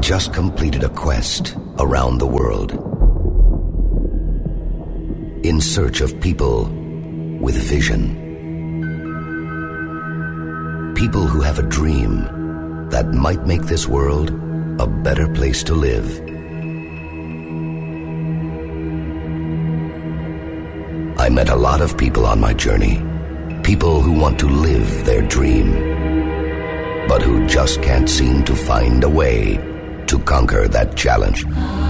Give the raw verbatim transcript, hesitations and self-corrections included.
just completed a quest around the world in search of people with vision. People who have a dream that might make this world a better place to live. I met a lot of people on my journey. People who want to live their dream, but who just can't seem to find a way to conquer that challenge.